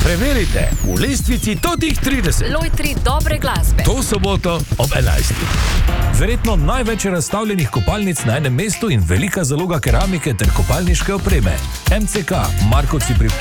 Preverite v lestvici totih 30. Lojtri dobre glasbe. To soboto ob 11. Verjetno največ razstavljenih kopalnic na enem mestu in velika zaloga keramike ter kopalniške opreme. MCK, Markovci pri Ptuju.